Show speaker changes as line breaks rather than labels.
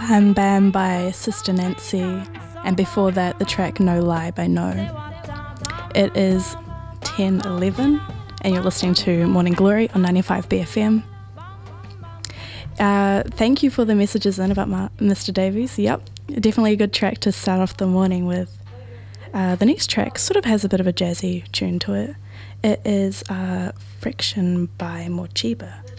I'm Bam by Sister Nancy, and before that the track No Lie by No. It is 10:11 and you're listening to Morning Glory on 95 BFM. Thank you for the messages in about Mr. Davies. Yep, definitely a good track to start off the morning with. The next track sort of has a bit of a jazzy tune to it. It is Friction by Morchiba.